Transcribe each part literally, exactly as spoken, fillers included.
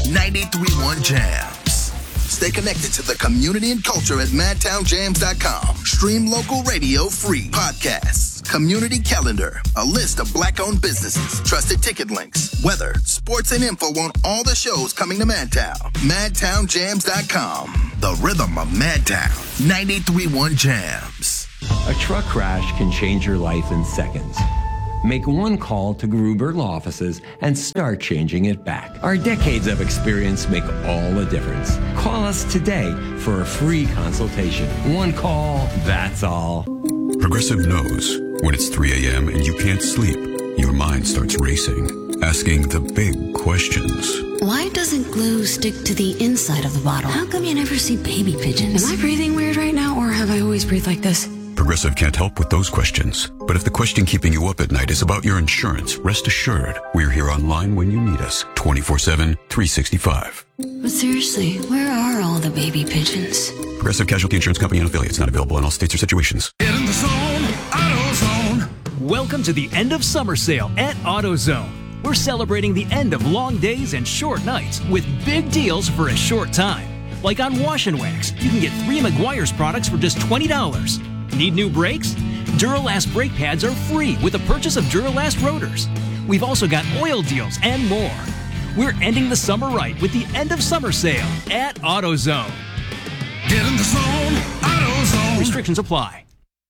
ninety-three point one Jams. Stay connected to the community and culture at madtown jams dot com. Stream local radio free. Podcasts, community calendar, a list of black-owned businesses, trusted ticket links, weather, sports, and info on all the shows coming to Madtown. madtown jams dot com. The rhythm of Madtown. ninety-three point one Jams. A truck crash can change your life in seconds. Make one call to Gruber Law Offices and start changing it back. Our decades of experience make all the difference. Call us today for a free consultation. One call, that's all. Progressive knows when it's three a.m. and you can't sleep, your mind starts racing, asking the big questions. Why doesn't glue stick to the inside of the bottle? How come you never see baby pigeons? Am I breathing weird right now, or have I always breathed like this? Progressive can't help with those questions. But if the question keeping you up at night is about your insurance, rest assured, we're here online when you need us, twenty-four seven, three sixty-five. But seriously, where are all the baby pigeons? Progressive Casualty Insurance Company and affiliates, not available in all states or situations. Get in the zone, AutoZone. Welcome to the end of summer sale at AutoZone. We're celebrating the end of long days and short nights with big deals for a short time. Like on Wash and Wax, you can get three Meguiar's products for just twenty dollars. Need new brakes? Duralast brake pads are free with the purchase of Duralast rotors. We've also got oil deals and more. We're ending the summer right with the end of summer sale at AutoZone. Get in the zone, AutoZone. Restrictions apply.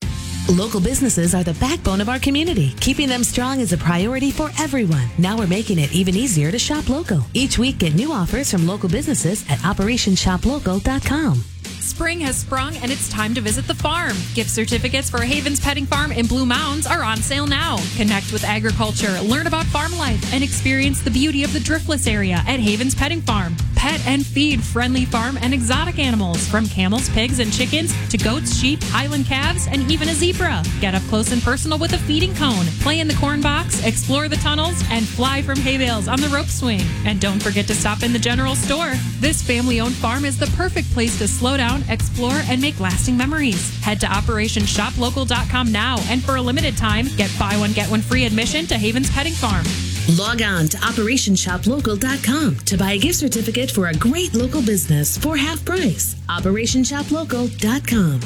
Local businesses are the backbone of our community. Keeping them strong is a priority for everyone. Now we're making it even easier to shop local. Each week, get new offers from local businesses at operation shop local dot com. Spring has sprung and it's time to visit the farm. Gift certificates for Haven's Petting Farm in Blue Mounds are on sale now. Connect with agriculture, learn about farm life, and experience the beauty of the Driftless area at Haven's Petting Farm. Pet and feed friendly farm and exotic animals, from camels, pigs, and chickens to goats, sheep, Highland calves, and even a zebra. Get up close and personal with a feeding cone, play in the corn box, explore the tunnels, and fly from hay bales on the rope swing. And don't forget to stop in the general store. This family-owned farm is the perfect place to slow down, explore, and make lasting memories. Head to operation shop local dot com now, and for a limited time, get buy one, get one free admission to Haven's Petting Farm. Log on to operation shop local dot com to buy a gift certificate for a great local business for half price. operation shop local dot com.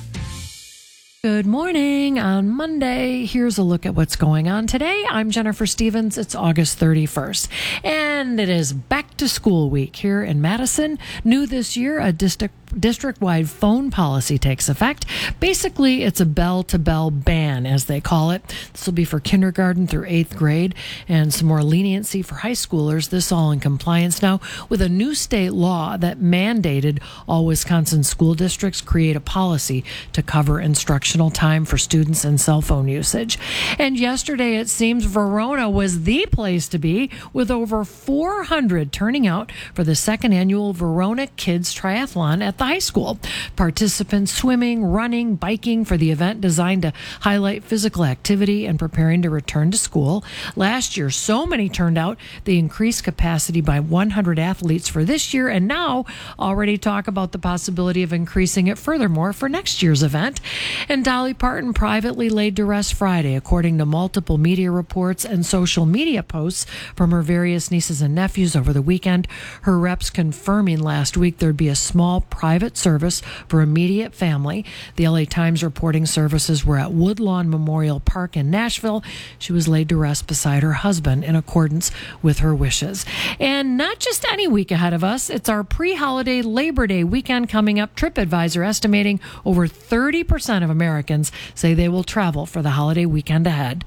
Good morning on Monday. Here's a look at what's going on today. I'm Jennifer Stevens. It's August thirty-first, and it is back to school week here in Madison. New this year, a district district-wide phone policy takes effect. Basically, it's a bell-to-bell ban, as they call it. This will be for kindergarten through eighth grade, and some more leniency for high schoolers. This all in compliance now with a new state law that mandated all Wisconsin school districts create a policy to cover instructional time for students and cell phone usage. And yesterday, it seems Verona was the place to be, with over four hundred turning out for the second annual Verona Kids Triathlon at the high school. Participants swimming, running, biking for the event designed to highlight physical activity and preparing to return to school. Last year, so many turned out, they increased capacity by one hundred athletes for this year, and now already talk about the possibility of increasing it furthermore for next year's event. And Dolly Parton privately laid to rest Friday, according to multiple media reports and social media posts from her various nieces and nephews over the weekend. Her reps confirming last week there'd be a small private service for immediate family. The L A Times reporting services were at Woodlawn Memorial Park in Nashville. She was laid to rest beside her husband in accordance with her wishes. And not just any week ahead of us, it's our pre-holiday Labor Day weekend coming up. TripAdvisor estimating over thirty percent of Americans say they will travel for the holiday weekend ahead.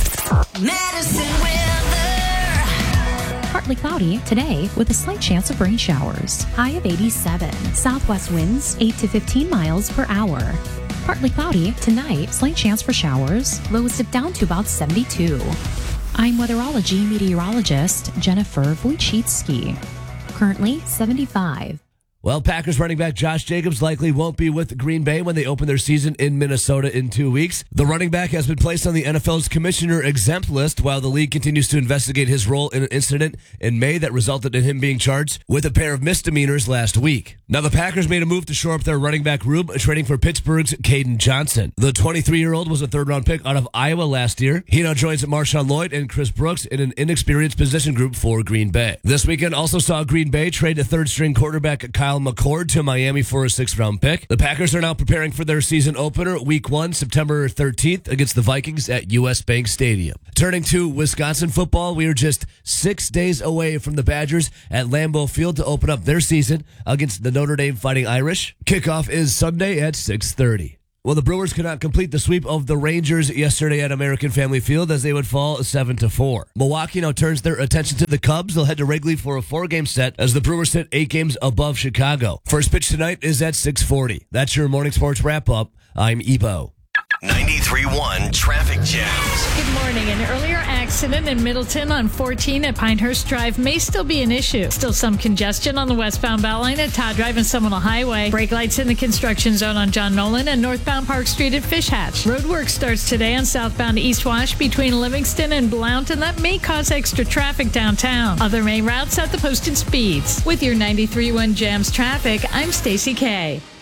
Madison weather. Partly cloudy today with a slight chance of rain showers. High of eighty-seven. Southwest winds eight to fifteen miles per hour. Partly cloudy tonight, slight chance for showers. Lows dip down to about seventy-two. I'm weatherology meteorologist Jennifer Wojcicki. Currently seventy-five. Well, Packers running back Josh Jacobs likely won't be with Green Bay when they open their season in Minnesota in two weeks. The running back has been placed on the N F L's commissioner exempt list while the league continues to investigate his role in an incident in May that resulted in him being charged with a pair of misdemeanors last week. Now, the Packers made a move to shore up their running back room, trading for Pittsburgh's Caden Johnson. The twenty-three-year-old was a third-round pick out of Iowa last year. He now joins Marshawn Lloyd and Chris Brooks in an inexperienced position group for Green Bay. This weekend also saw Green Bay trade a third-string quarterback Kyle McCord to Miami for a sixth-round pick. The Packers are now preparing for their season opener, week one, September thirteenth, against the Vikings at U S Bank Stadium. Turning to Wisconsin football, we are just six days away from the Badgers at Lambeau Field to open up their season against the Notre Dame Fighting Irish. Kickoff is Sunday at six thirty. Well, the Brewers could not complete the sweep of the Rangers yesterday at American Family Field as they would fall seven to four. Milwaukee now turns their attention to the Cubs. They'll head to Wrigley for a four-game set as the Brewers sit eight games above Chicago. First pitch tonight is at six forty. That's your morning sports wrap-up. I'm Ebo. ninety-three point one Traffic Jams. Good morning. An earlier accident in Middleton on fourteen at Pinehurst Drive may still be an issue. Still some congestion on the westbound Bell at Todd Drive and Seminole Highway. Brake lights in the construction zone on John Nolan and northbound Park Street at Fish Hatch. Road work starts today on southbound East Wash between Livingston and Blount, and that may cause extra traffic downtown. Other main routes at the posted speeds. With your ninety-three point one Jams traffic, I'm Stacy Kay.